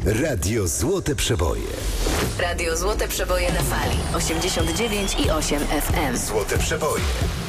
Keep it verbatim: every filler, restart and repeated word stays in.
Radio Złote Przeboje. Radio Złote Przeboje na fali osiemdziesiąt dziewięć i osiem F M. Złote Przeboje.